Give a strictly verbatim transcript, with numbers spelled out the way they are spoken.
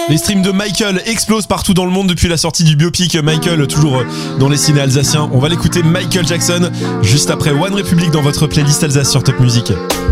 Les streams de Michael explosent partout dans le monde depuis la sortie du biopic Michael, toujours dans les ciné alsaciens. On va l'écouter, Michael Jackson, juste après One Republic dans votre playlist Alsace sur Top Music.